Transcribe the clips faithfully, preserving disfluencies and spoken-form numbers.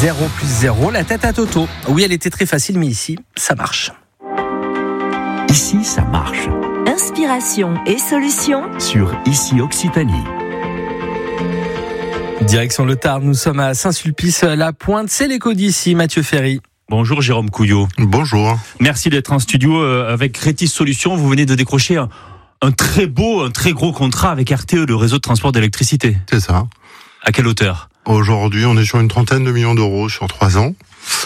zéro plus zéro, la tête à Toto. Oui, elle était très facile, mais ici, ça marche. Ici, ça marche. Inspiration et solutions Sur Ici Occitanie. Direction le Tarn, nous sommes à Saint-Sulpice-la-Pointe. C'est l'écho d'ici, Mathieu Ferry. Bonjour Jérôme Couillot. Bonjour. Merci d'être en studio avec Retis Solutions. Vous venez de décrocher un, un très beau, un très gros contrat avec R T E, le réseau de transport d'électricité. C'est ça. À quelle hauteur ? Aujourd'hui, on est sur une trentaine de millions d'euros sur trois ans.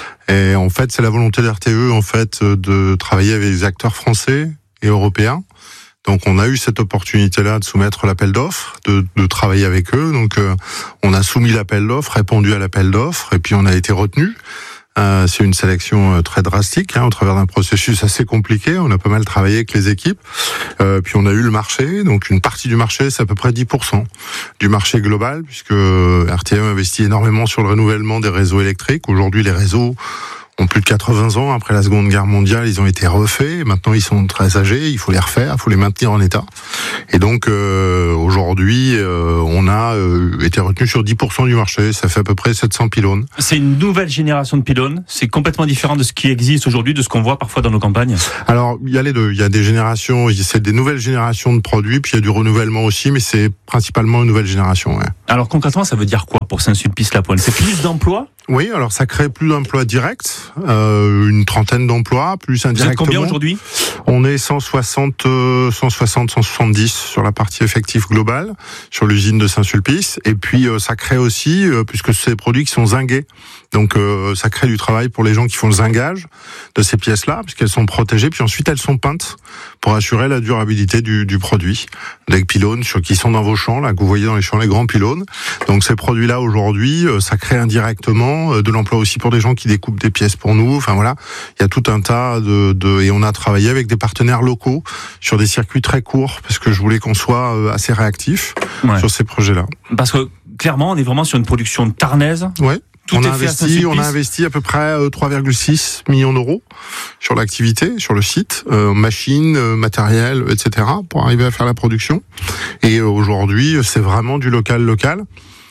Et en fait, c'est la volonté d'R T E en fait de travailler avec des acteurs français et européens. Donc, on a eu cette opportunité-là de soumettre l'appel d'offres, de, de travailler avec eux. Donc, euh, on a soumis l'appel d'offres, répondu à l'appel d'offres, et puis on a été retenu. Euh, c'est une sélection très drastique, hein, au travers d'un processus assez compliqué. On a pas mal travaillé avec les équipes. Euh, puis on a eu le marché. Donc une partie du marché, c'est à peu près dix pour cent du marché global, puisque R T E investit énormément sur le renouvellement des réseaux électriques. Aujourd'hui, les réseaux ont plus de quatre-vingts ans. Après la Seconde Guerre mondiale, ils ont été refaits. Maintenant, ils sont très âgés. Il faut les refaire, il faut les maintenir en état. Et donc, euh, aujourd'hui, euh, on a euh, été retenu sur dix pour cent du marché. Ça fait à peu près sept cents pylônes. C'est une nouvelle génération de pylônes. C'est complètement différent de ce qui existe aujourd'hui, de ce qu'on voit parfois dans nos campagnes. Alors, il y a les deux. Il y a des générations, c'est des nouvelles générations de produits, puis il y a du renouvellement aussi, mais c'est principalement une nouvelle génération. Ouais. Alors, concrètement, ça veut dire quoi pour Saint-Sulpice-la-Pointe ? C'est plus d'emplois ? Oui, alors ça crée plus d'emplois directs, euh, une trentaine d'emplois, plus indirectement. Vous êtes combien aujourd'hui ? On est cent soixante, cent soixante, cent soixante-dix sur la partie effective globale, sur l'usine de Saint-Sulpice. Et puis euh, ça crée aussi, euh, puisque c'est des produits qui sont zingués, donc euh, ça crée du travail pour les gens qui font le zingage de ces pièces-là, puisqu'elles sont protégées, puis ensuite elles sont peintes pour assurer la durabilité du, du produit. Des pylônes sur, qui sont dans vos champs, là, que vous voyez dans les champs, les grands pylônes. Donc ces produits-là aujourd'hui, euh, ça crée indirectement de l'emploi aussi pour des gens qui découpent des pièces pour nous. Enfin voilà, il y a tout un tas de, de et on a travaillé avec des partenaires locaux sur des circuits très courts parce que je voulais qu'on soit assez réactif ouais. sur ces projets-là. Parce que clairement, on est vraiment sur une production tarnaise. Ouais. Tout on est a fait investi, à on a investi à peu près trois virgule six millions d'euros sur l'activité, sur le site, euh, machines, euh, matériel, et cetera, pour arriver à faire la production. Et euh, aujourd'hui, c'est vraiment du local local.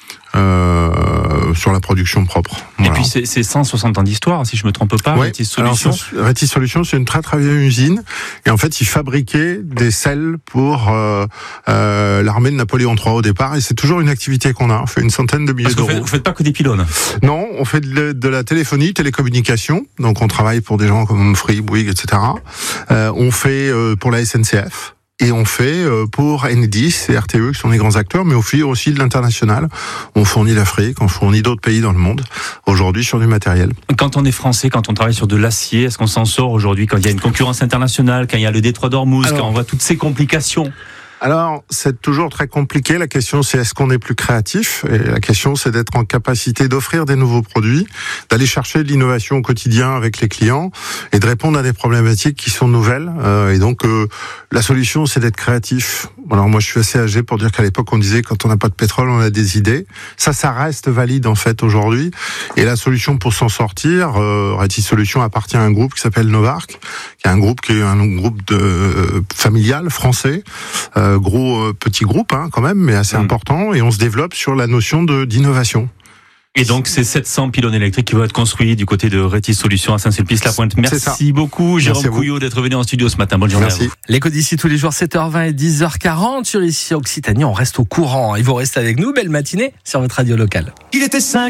Euh, sur la production propre. Voilà. Et puis c'est, c'est cent soixante ans d'histoire, si je me trompe pas. Ouais. Retis Solutions. Retis Solutions, c'est une très très vieille usine, et en fait, ils fabriquaient des selles pour euh, euh, l'armée de Napoléon trois au départ, et c'est toujours une activité qu'on a. On fait une centaine de milliers Parce que d'euros. Vous faites, vous faites pas que des pylônes. Non, on fait de, de la téléphonie, télécommunication. Donc on travaille pour des gens comme Free, Bouygues, et cetera. Euh, on fait euh, pour la S N C F. Et on fait pour Enedis et R T E, qui sont des grands acteurs, mais on fait aussi de l'international. On fournit l'Afrique, on fournit d'autres pays dans le monde, aujourd'hui sur du matériel. Quand on est français, quand on travaille sur de l'acier, est-ce qu'on s'en sort aujourd'hui quand il y a une concurrence internationale, quand il y a le détroit d'Ormuz, Alors, quand on voit toutes ces complications ? Alors, c'est toujours très compliqué. La question, c'est est-ce qu'on est plus créatif ? Et la question, c'est d'être en capacité d'offrir des nouveaux produits, d'aller chercher de l'innovation au quotidien avec les clients et de répondre à des problématiques qui sont nouvelles. Euh, et donc, euh, la solution, c'est d'être créatif. Alors, moi, je suis assez âgé pour dire qu'à l'époque, on disait quand on n'a pas de pétrole, on a des idées. Ça, ça reste valide, en fait, aujourd'hui. Et la solution pour s'en sortir, euh, Retis Solutions appartient à un groupe qui s'appelle Novarc, qui est un groupe qui est un groupe de, euh, familial, français, euh, gros euh, petit groupe hein, quand même, mais assez mmh. important, et on se développe sur la notion de d'innovation. Et donc, c'est sept cents pylônes électriques qui vont être construits du côté de Retis Solutions à Saint-Sulpice-la-Pointe. Merci beaucoup, Jérôme Couillot, d'être venu en studio ce matin. Bonne journée. Merci. À vous. L'écho d'ici tous les jours, sept heures vingt et dix heures quarante sur Ici Occitanie. On reste au courant. Et vous restez avec nous. Belle matinée sur votre radio locale. Il était cinq.